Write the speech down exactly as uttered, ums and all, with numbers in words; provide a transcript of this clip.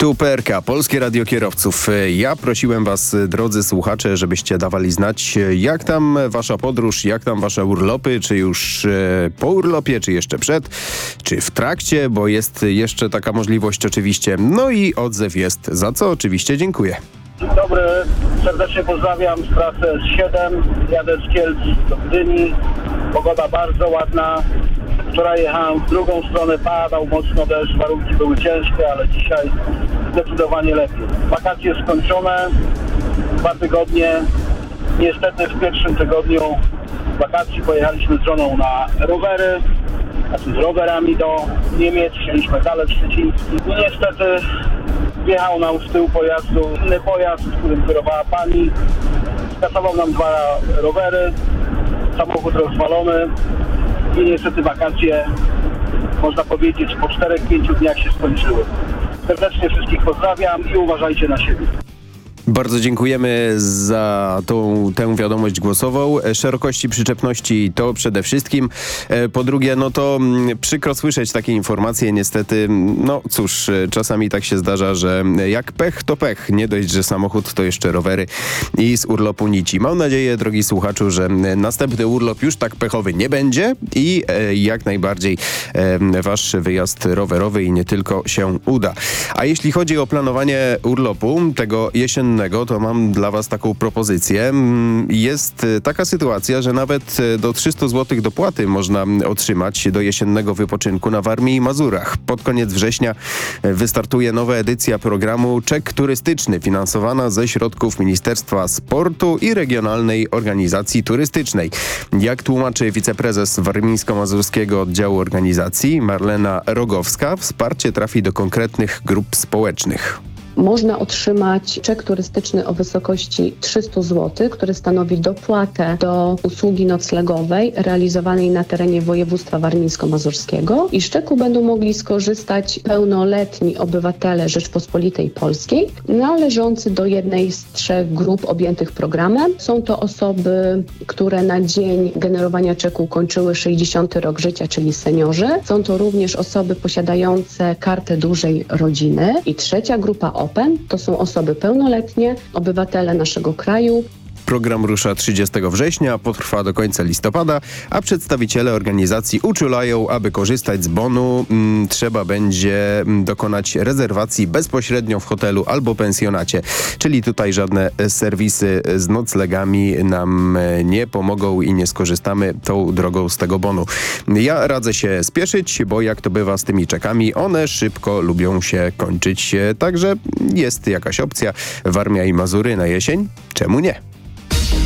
Tu P R K, Polskie Radio Kierowców. Ja prosiłem was, drodzy słuchacze, żebyście dawali znać, jak tam wasza podróż, jak tam wasze urlopy, czy już e, po urlopie, czy jeszcze przed, czy w trakcie, bo jest jeszcze taka możliwość oczywiście. No i odzew jest, za co oczywiście dziękuję. Dzień dobry, serdecznie pozdrawiam z trasy S siedem, jadę z Kielc do Gdyni, pogoda bardzo ładna. Wczoraj jechałem w drugą stronę, padał mocno deszcz, warunki były ciężkie, ale dzisiaj zdecydowanie lepiej. Wakacje skończone, dwa tygodnie. Niestety w pierwszym tygodniu wakacji pojechaliśmy z żoną na rowery, znaczy z rowerami do Niemiec, chcieliśmy Zalew Szczeciński i niestety wjechał nam z tyłu pojazdu inny pojazd, którym kierowała pani. Skasował nam dwa rowery, samochód rozwalony i niestety wakacje, można powiedzieć, po czterech pięciu dniach się skończyły. Serdecznie wszystkich pozdrawiam i uważajcie na siebie. Bardzo dziękujemy za tą, tę wiadomość głosową. Szerokości przyczepności to przede wszystkim. Po drugie, no to przykro słyszeć takie informacje. Niestety, no cóż, czasami tak się zdarza, że jak pech, to pech. Nie dość, że samochód, to jeszcze rowery i z urlopu nici. Mam nadzieję, drogi słuchaczu, że następny urlop już tak pechowy nie będzie i jak najbardziej wasz wyjazd rowerowy i nie tylko się uda. A jeśli chodzi o planowanie urlopu, tego jesiennego, to mam dla was taką propozycję. Jest taka sytuacja, że nawet do trzysta złotych dopłaty można otrzymać do jesiennego wypoczynku na Warmii i Mazurach. Pod koniec września wystartuje nowa edycja programu Czek Turystyczny, finansowana ze środków Ministerstwa Sportu i Regionalnej Organizacji Turystycznej. Jak tłumaczy wiceprezes Warmińsko-Mazurskiego Oddziału Organizacji Marlena Rogowska, wsparcie trafi do konkretnych grup społecznych. Można otrzymać czek turystyczny o wysokości trzysta złotych, który stanowi dopłatę do usługi noclegowej realizowanej na terenie województwa warmińsko-mazurskiego i z czeku będą mogli skorzystać pełnoletni obywatele Rzeczpospolitej Polskiej należący do jednej z trzech grup objętych programem. Są to osoby, które na dzień generowania czeku kończyły sześćdziesiąty rok życia, czyli seniorzy. Są to również osoby posiadające kartę dużej rodziny. I trzecia grupa Open to są osoby pełnoletnie, obywatele naszego kraju. Program rusza trzydziestego września, potrwa do końca listopada, a przedstawiciele organizacji uczulają, aby korzystać z bonu, m, trzeba będzie dokonać rezerwacji bezpośrednio w hotelu albo pensjonacie. Czyli tutaj żadne serwisy z noclegami nam nie pomogą i nie skorzystamy tą drogą z tego bonu. Ja radzę się spieszyć, bo jak to bywa z tymi czekami, one szybko lubią się kończyć. Także jest jakaś opcja. Warmia i Mazury na jesień? Czemu nie?